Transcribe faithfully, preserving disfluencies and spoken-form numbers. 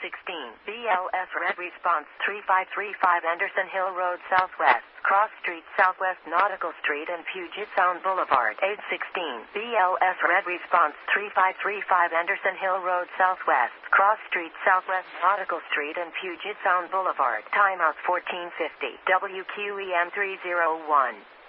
sixteen, B L S Red Response three five three five Anderson Hill Road Southwest, Cross Street Southwest Nautical Street and Puget Sound Boulevard. eight sixteen, B L S Red Response three five three five Anderson Hill Road Southwest, Cross Street Southwest Nautical Street and Puget Sound Boulevard. Timeout fourteen fifty, W Q E M three oh one.